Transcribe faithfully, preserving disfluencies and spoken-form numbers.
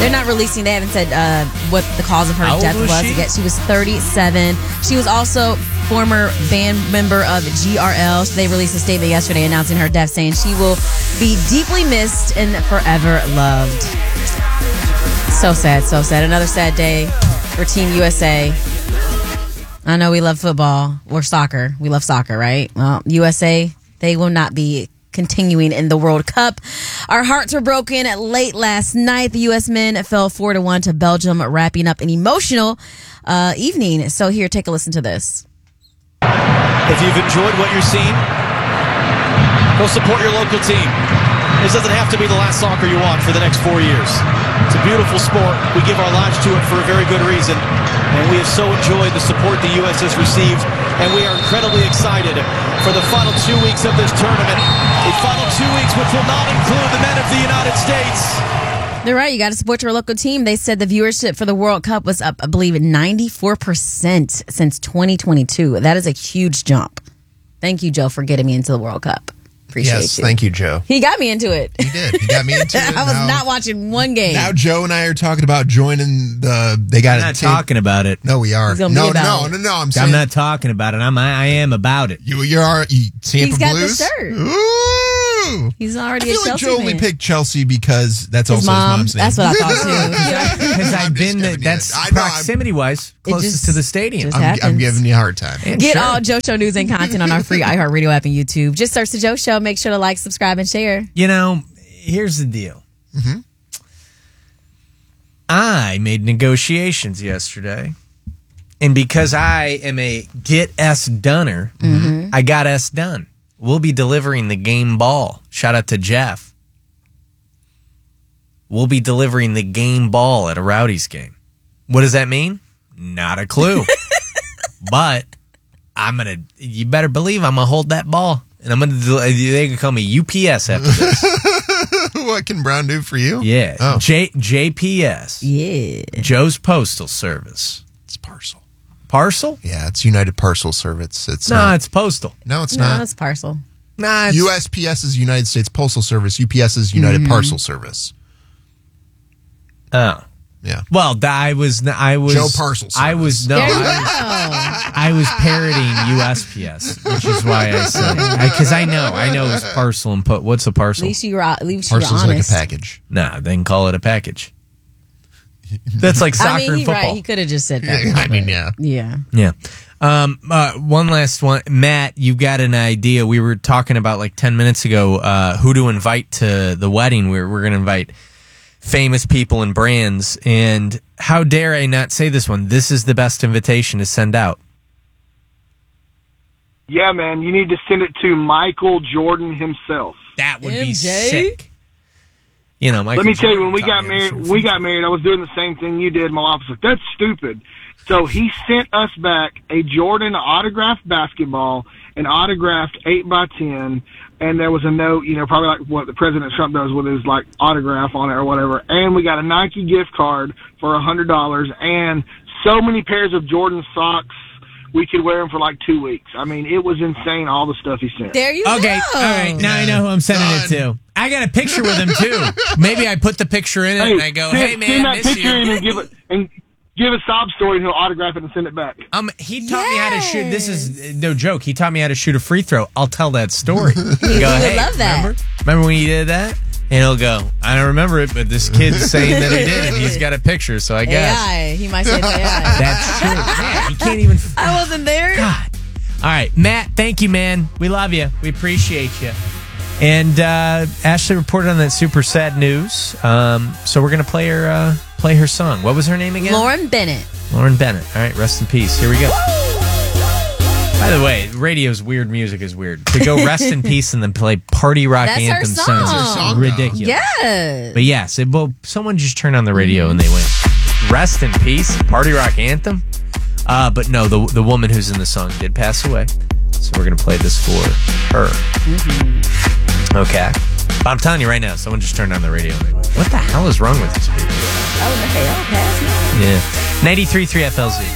They're not releasing, they haven't said uh, what the cause of her How old death was was. she? Yet. She was thirty-seven. She was also former band member of G R L. They released a statement yesterday announcing her death, saying she will be deeply missed and forever loved. So sad, so sad. Another sad day for Team U S A. I know we love football or soccer. We love soccer, right? Well, U S A, they will not be continuing in the World Cup. Our hearts were broken late last night. The U S men fell four to one to Belgium, wrapping up an emotional uh, evening. So here, take a listen to this. If you've enjoyed what you're seeing, go support your local team. This doesn't have to be the last soccer you watch for the next four years. It's a beautiful sport. We give our lives to it for a very good reason. And we have so enjoyed the support the U S has received. And we are incredibly excited for the final two weeks of this tournament. The final two weeks, which will not include the men of the United States. They're right. You got to support your local team. They said the viewership for the World Cup was up, I believe, ninety-four percent since twenty twenty-two. That is a huge jump. Thank you, Joe, for getting me into the World Cup. Appreciate yes, you. thank you, Joe. He got me into it. He did. He got me into it. I was now, not watching one game. Now Joe and I are talking about joining the. They got I'm it. not talking about it. No, we are. He's gonna No, be about no, it. no, no. I'm saying I'm not talking about it. I'm. I, I am about it. you. You are. You, Tampa He's got the Blues? shirt. Ooh. He's I already feel a like Chelsea Joe only fan. picked Chelsea because that's His also mom. his mom's name. That's what I thought too. Because I'm I've just been. giving you That's that. I know, I'm- proximity-wise It closest just- to the stadium. just I'm, I'm happens. giving you a hard time. And Get sure. all Joe Show news and content on our free iHeartRadio app and YouTube. Just search the Joe Show. Make sure to like, subscribe, and share. You know, here's the deal. Mm-hmm. I made negotiations yesterday, and because I am a get S doneer, Mm-hmm. I got S done. We'll be delivering the game ball. Shout out to Jeff. We'll be delivering the game ball at a Rowdies game. What does that mean? Not a clue. But I'm gonna. You better believe I'm gonna hold that ball, and I'm gonna. They can call me U P S after this. What can Brown do for you? Yeah, Oh, J JPS. Yeah. Joe's Postal Service. it's parcel. Parcel? Yeah, it's United Parcel Service. It's No, not. it's postal. No, it's No, not. it's parcel. Nah, it's, U S P S is United States Postal Service. U P S is United Mm-hmm. Parcel Service. Oh. Yeah. Well, th- I was, I was, Joe Parcel I was, Service. no, There you I go. was, I was parroting U S P S, which is why I said it. Because I, know, I know it's parcel and put. What's a At parcel? least you were, at least you were Parcel's like a honest. package. Nah, they can call it a package. That's like soccer I mean, and he, football. right. He could have just said that. Yeah, I mean, yeah. Yeah. Yeah. Um, uh, one last one. Matt, you got an idea. We were talking about like ten minutes ago uh, who to invite to the wedding. We're, we're going to invite famous people and brands. And how dare I not say this one? This is the best invitation to send out. Yeah, man, you need to send it to Michael Jordan himself. That would be M J? sick. You know, Michael Let me tell you, Jordan, when we got Tommy married, Anderson. we got married. I was doing the same thing you did. My wife was like, "That's stupid." So he sent us back a Jordan autographed basketball, an autographed eight by ten, and there was a note, you know, probably like what the President Trump does with his like autograph on it or whatever. And we got a Nike gift card for a hundred dollars, and so many pairs of Jordan socks. We could wear them for like two weeks. I mean, it was insane, all the stuff he sent. There you Okay, go. all right. Now I know who I'm sending it to. I got a picture with him too. Maybe I put the picture in it and I go, send, "Hey man, send that miss picture you." in and give it and give a sob story, and he'll autograph it and send it back. Um, he taught me how to shoot. This is no joke. He taught me how to shoot a free throw. I'll tell that story. Go, would hey, love that. Remember? Remember when he did that? And he'll go, I don't remember it, but this kid's saying that he did, and he's got a picture, so I guess. A I. He might say it's A I. That's true. Man, he can't even. I wasn't there. God. All right, Matt, thank you, man. We love you. We appreciate you. And uh, Ashley reported on that super sad news. Um, so we're going to play her uh, play her song. What was her name again? Lauren Bennett. Lauren Bennett. All right, rest in peace. Here we go. By the way, radio's weird music is weird. To go rest in peace and then play party rock That's her anthem song. sounds That's her song, ridiculous. Yes. But yes, it, well, someone just turned on the radio and they went, rest in peace, party rock anthem. Uh, but no, the the woman who's in the song did pass away. So we're going to play this for her. Mm-hmm. Okay. But I'm telling you right now, someone just turned on the radio and they went, what the hell is wrong with these people? Oh, okay. Oh, pass me. Yeah. ninety-three point three F L Z.